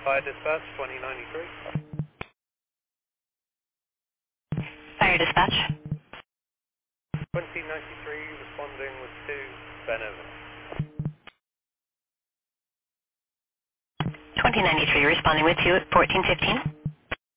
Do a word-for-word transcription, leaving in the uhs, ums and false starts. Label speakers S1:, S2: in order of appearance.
S1: Fire dispatch, twenty ninety-three.
S2: Fire dispatch.
S1: twenty ninety-three, responding with two, Ben over.
S2: twenty ninety-three responding with you at fourteen fifteen.